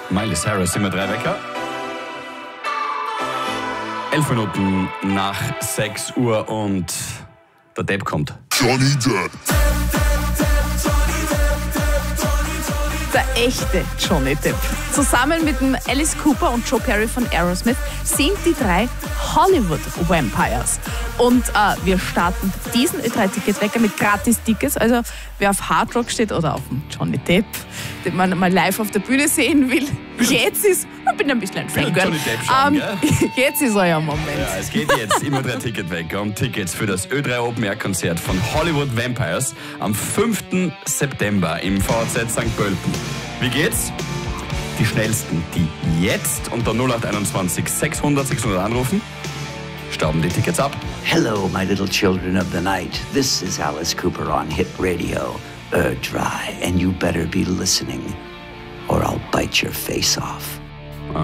Miley Cyrus, immer 3 Wecker. 11 Minuten nach 6 Uhr und der Depp kommt. Johnny Depp. Der echte Johnny Depp. Zusammen mit dem Alice Cooper und Joe Perry von Aerosmith sind die 3 Hollywood Vampires. Und wir starten diesen Ö3-Ticketwecker mit Gratis-Tickets. Also wer auf Hard Rock steht oder auf dem Johnny Depp, den man mal live auf der Bühne sehen will, jetzt ist, ich bin ein bisschen ein Fangirl. Johnny Depp schauen, jetzt ist euer Moment. Ja, es geht jetzt im Ö3-Ticketwecker um Tickets für das Ö3 Open Air Konzert von Hollywood Vampires am 5. September im VZ St. Pölten. Wie geht's? Die Schnellsten, die jetzt unter 0821 600 600 anrufen, stauben die Tickets ab. Hello, my little children of the night. This is Alice Cooper on Hit Radio, Dry, and you better be listening or I'll bite your face off.